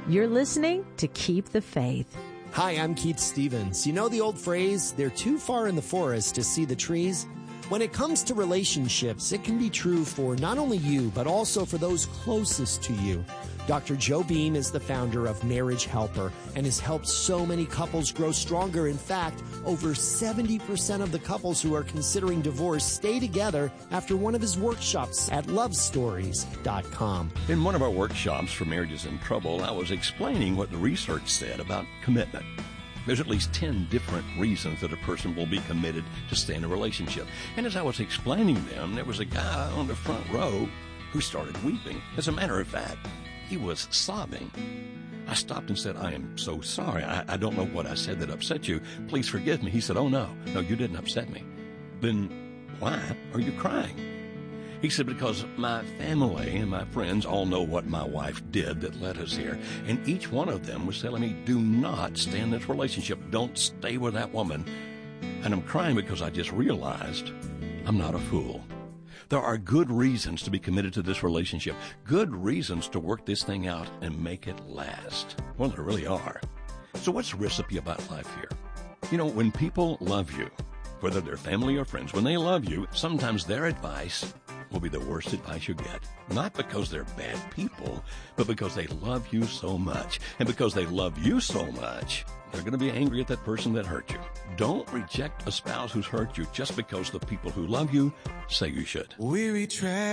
You're listening to Keep the Faith. Hi, I'm Keith Stevens. You know the old phrase, they're too far in the forest to see the trees? When it comes to relationships, it can be true for not only you, but also for those closest to you. Dr. Joe Beam is the founder of Marriage Helper and has helped so many couples grow stronger. In fact, over 70% of the couples who are considering divorce stay together after one of his workshops at lovestories.com. In one of our workshops for Marriages in Trouble, I was explaining what the research said about commitment. There's at least 10 different reasons that a person will be committed to stay in a relationship. And as I was explaining them, there was a guy on the front row who started weeping. As a matter of fact, he was sobbing. I stopped and said, I am so sorry. I don't know what I said that upset you. Please forgive me. He said, oh, no, you didn't upset me. Then why are you crying? He said, because my family and my friends all know what my wife did that led us here. And each one of them was telling me, do not stay in this relationship. Don't stay with that woman. And I'm crying because I just realized I'm not a fool. There are good reasons to be committed to this relationship, good reasons to work this thing out and make it last. Well, there really are. So what's the recipe about life here? You know, when people love you, whether they're family or friends, when they love you, sometimes their advice will be the worst advice you get. Not because they're bad people, but because they love you so much. And because they love you so much, they're going to be angry at that person that hurt you. Don't reject a spouse who's hurt you just because the people who love you say you should. We retract.